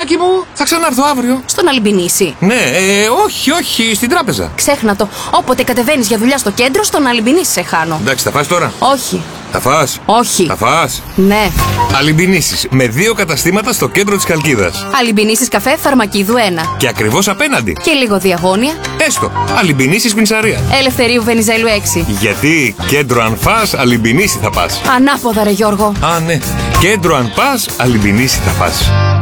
Αγοράκι μου, θα ξανάρθω αύριο. Στον Αλμπινίση. Ναι, όχι, στην τράπεζα. Ξέχνα το. Όποτε κατεβαίνεις για δουλειά στο κέντρο, στον Αλμπινίση σε χάνω. Εντάξει, θα φας τώρα. Όχι. Θα φας. Όχι. Θα φας. Ναι. Αλμπινίσεις με 2 καταστήματα στο κέντρο της Χαλκίδας. Αλμπινίσεις καφέ Φαρμακίδου 1. Και ακριβώς απέναντι. Και λίγο διαγώνια. Έστω. Αλμπινίσεις Πινσαρία. Ελευθερίου Βενιζέλου 6. Γιατί κέντρο αν φας, Αλμπινίση θα πας. Ανάποδα ρε Γιώργο. Α, ναι. Κέντρο αν πας, Αλμπινίση θα πας.